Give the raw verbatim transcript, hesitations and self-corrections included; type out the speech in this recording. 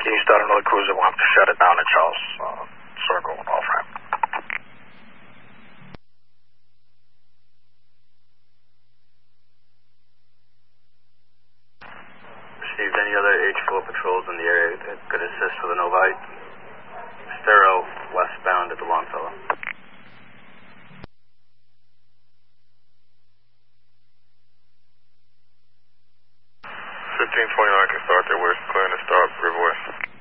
Can you start another cruiser? We'll have to shut it down at Charles uh, Circle and off ramp. Received any other H four patrols in the area that could assist with an overnight? Stero westbound at the Longfellow. fifteen twenty-nine can start there. We're clearing to start River West.